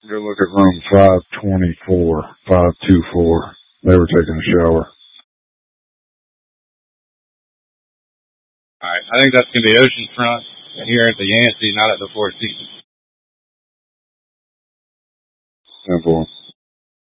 Go look at room 524, 524. They were taking a shower. All right, I think that's going to be oceanfront here at the Yancey, not at the Four Seasons. Simple.